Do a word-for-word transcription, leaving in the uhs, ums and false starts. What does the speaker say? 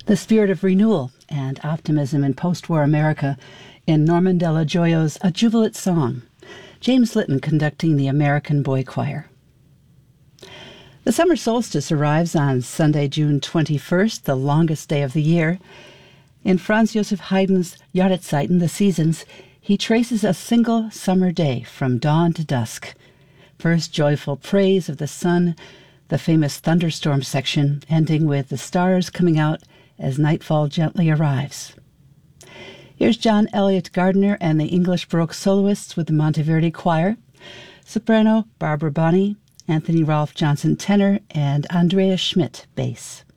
The spirit of renewal and optimism in post-war America in Norman Della Gioio's A Jubilant Song, James Litton conducting the American Boy Choir. The summer solstice arrives on Sunday, June twenty-first, the longest day of the year. In Franz Joseph Haydn's Jahreszeiten, the seasons, he traces a single summer day from dawn to dusk. First, joyful praise of the sun, the famous thunderstorm section, ending with the stars coming out as nightfall gently arrives. Here's John Elliott Gardiner and the English Baroque soloists with the Monteverdi Choir, soprano Barbara Bonney, Anthony Rolfe Johnson tenor, and Andrea Schmidt bass.